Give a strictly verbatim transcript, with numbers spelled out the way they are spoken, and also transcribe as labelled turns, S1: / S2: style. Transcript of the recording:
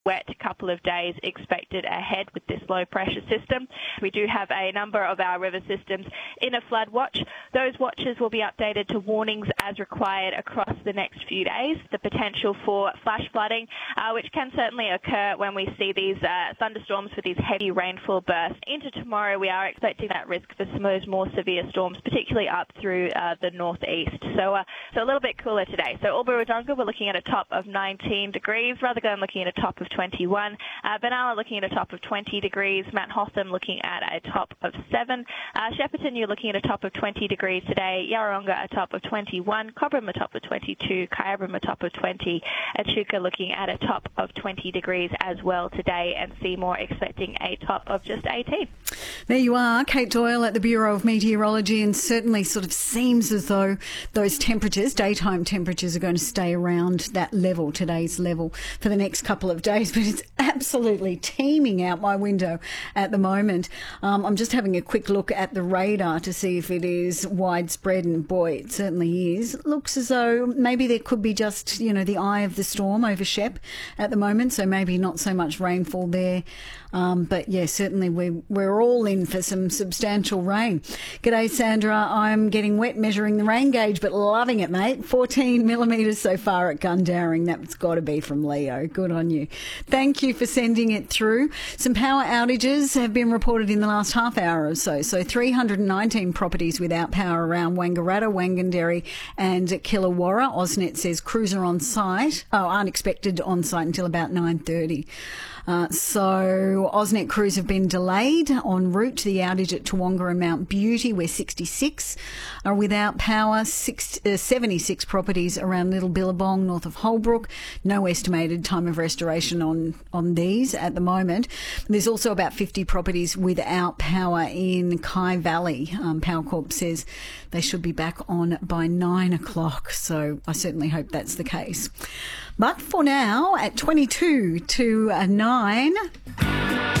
S1: wet couple of days expected ahead with this low pressure system. We do have a number of our river systems in a flood watch. Those watches will be updated to warnings as required across the next few days. The potential for flash flooding, uh, which can certainly occur when we see these uh, thunderstorms with these heavy rainfall bursts. Into tomorrow, we are expecting that risk for some of those more severe storms, particularly up through uh, the northeast. So, uh, so a little bit cooler today. So Albury-Wodonga, we're looking at a top of nineteen degrees. Rutherglen looking at a top of twenty-one. Uh, Benalla looking at a top of twenty degrees. Mount Hotham looking at a top of seven. Uh, Shepparton, you're looking at a top of twenty degrees today. Yarrawonga, a top of twenty-one. Cobram, a top of twenty-two. Kyabram, a top of twenty. Echuca looking at a top of twenty degrees as well today. And Seymour expecting a top of just eighteen.
S2: There you are, Kate Doyle at the Bureau of Meteorology, and certainly sort of seems as though those temperatures, daytime temperatures, are going to stay around that level, today's level, for the next couple of days. But it's absolutely teeming out my window at the moment. Um, I'm just having a quick look at the radar to see if it is widespread, and boy, it certainly is. It looks as though maybe there could be just, you know, the eye of the storm over Shep at the moment, so maybe not so much rainfall there. Um, but yeah, certainly we, we're all in for some substantial rain. G'day, Sandra. I'm getting wet measuring the rain gauge, but loving it, mate. fourteen millimetres so far at Gundowring. That's got to be from Leo. Good on you. Thank you for sending it through. Some power outages have been reported in the last half hour or so. So three hundred nineteen properties without power around Wangaratta, Wanganderry and Killawarra. AusNet says crews are on site. Oh, aren't expected on site until about nine thirty. Uh, so AusNet crews have been delayed en route to the outage at Toowoomba and Mount Beauty, where sixty-six are without power. Six, uh, seventy-six properties around Little Billabong, north of Holbrook. No estimated time of restoration on, on these at the moment. There's also about fifty properties without power in Kai Valley. Um, Power Corp says they should be back on by nine o'clock. So I certainly hope that's the case. But for now, at twenty-two to nine,